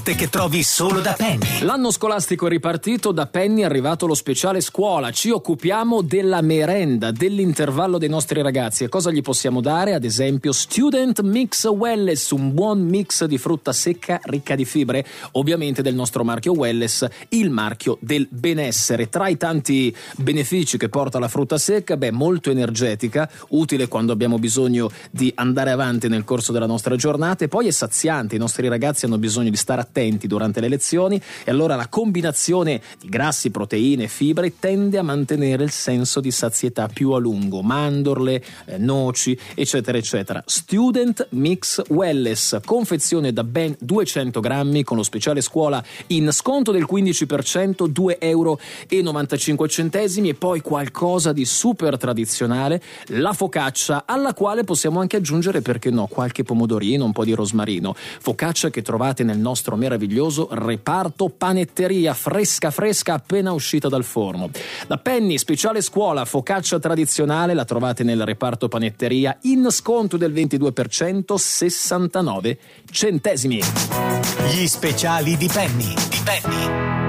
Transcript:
che trovi solo da Penny. L'anno scolastico è ripartito, da Penny è arrivato lo speciale scuola. Ci occupiamo della merenda, dell'intervallo dei nostri ragazzi. E cosa gli possiamo dare? Ad esempio Student Mix Wellness, un buon mix di frutta secca ricca di fibre, ovviamente del nostro marchio Wellness, il marchio del benessere. Tra i tanti benefici che porta la frutta secca, molto energetica, utile quando abbiamo bisogno di andare avanti nel corso della nostra giornata, e poi è saziante. I nostri ragazzi hanno bisogno di stare attenti durante le lezioni, e allora la combinazione di grassi, proteine e fibre tende a mantenere il senso di sazietà più a lungo. Mandorle, noci, eccetera eccetera. Student Mix Wellness, confezione da ben 200 grammi con lo speciale scuola in sconto del 15%, €2,95, e poi qualcosa di super tradizionale, la focaccia, alla quale possiamo anche aggiungere, perché no, qualche pomodorino, un po' di rosmarino. Focaccia che trovate nel nostro meraviglioso reparto panetteria, fresca appena uscita dal forno. Da Penny, speciale scuola, focaccia tradizionale, la trovate nel reparto panetteria in sconto del 22%, 69 centesimi. Gli speciali di Penny.